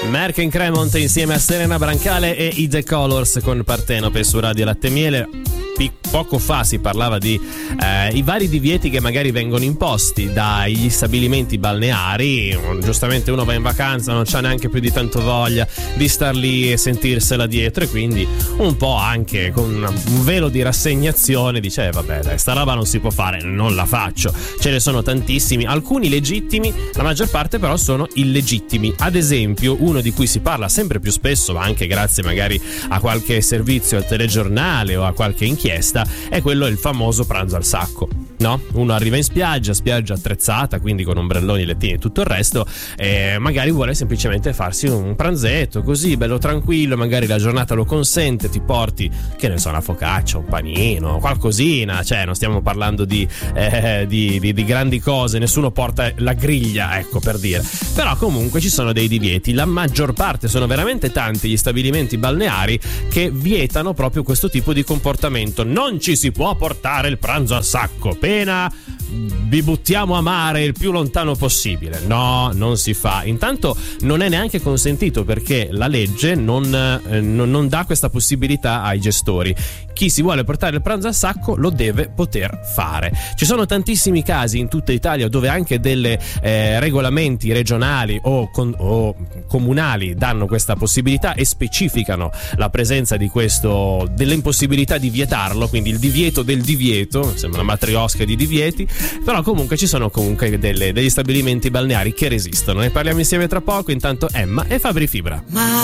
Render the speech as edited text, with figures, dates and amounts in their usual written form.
Merck in Cremont insieme a Serena Brancale e i The Colors con Partenope su Radio Latte e Miele. Poco fa si parlava di i vari divieti che magari vengono imposti dagli stabilimenti balneari. Giustamente uno va in vacanza, non c'ha neanche più di tanto voglia di star lì e sentirsela dietro, e quindi un po' anche con un velo di rassegnazione dice vabbè dai, sta roba non si può fare, non la faccio. Ce ne sono tantissimi, alcuni legittimi, la maggior parte però sono illegittimi. Ad esempio uno di cui si parla sempre più spesso, ma anche grazie magari a qualche servizio al telegiornale o a qualche inchiesta, è quello, il famoso pranzo al sacco, no? Uno arriva in spiaggia attrezzata, quindi con ombrelloni, lettini e tutto il resto, e magari vuole semplicemente farsi un pranzetto così bello tranquillo, magari la giornata lo consente, ti porti, che ne so, una focaccia, un panino, qualcosina, cioè non stiamo parlando di grandi cose, nessuno porta la griglia, ecco, per dire. Però comunque ci sono dei divieti, la maggior parte, sono veramente tanti gli stabilimenti balneari che vietano proprio questo tipo di comportamento. Non ci si può portare il pranzo a sacco, pena vi buttiamo a mare il più lontano possibile. No, non si fa. Intanto non è neanche consentito, perché la legge non dà questa possibilità ai gestori. Chi si vuole portare il pranzo a sacco lo deve poter fare. Ci sono tantissimi casi in tutta Italia dove anche delle regolamenti regionali o comunali danno questa possibilità e specificano la presenza di questo, dell'impossibilità di vietarlo, quindi il divieto del divieto, sembra una matriosca di divieti. Però comunque ci sono comunque degli stabilimenti balneari che resistono. Ne parliamo insieme tra poco. Intanto Emma e Fabri Fibra.